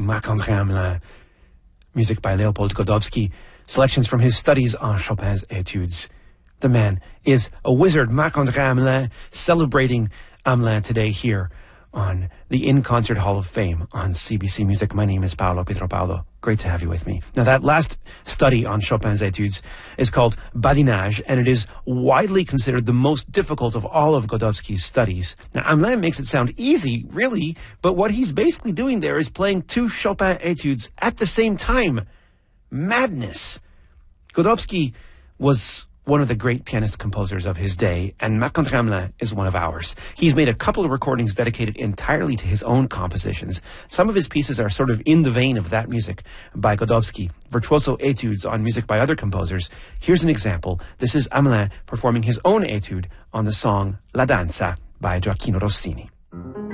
Marc-André Hamelin. Music by Leopold Godowsky. Selections from his studies on Chopin's Etudes. The man is a wizard, Marc-André Hamelin, celebrating Hamelin today here on the In Concert Hall of Fame on CBC Music. My name is Paolo Pietropaulo. Great to have you with me. Now, that last study on Chopin's Etudes is called Badinage, and it is widely considered the most difficult of all of Godowsky's studies. Now, Hamelin makes it sound easy, really, but what he's basically doing there is playing two Chopin Etudes at the same time. Madness. Godowsky was one of the great pianist composers of his day, and Marc-André Hamelin is one of ours. He's made a couple of recordings dedicated entirely to his own compositions. Some of his pieces are sort of in the vein of that music by Godowsky, virtuoso etudes on music by other composers. Here's an example. This is Hamelin performing his own etude on the song La Danza by Gioacchino Rossini.